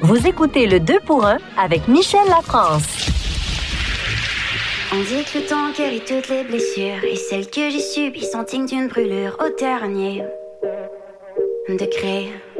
Vous écoutez le 2 pour 1 avec Michel Lafrance. On dit que le temps guérit toutes les blessures, et celles que j'ai subies sont dignes d'une brûlure au dernier degré.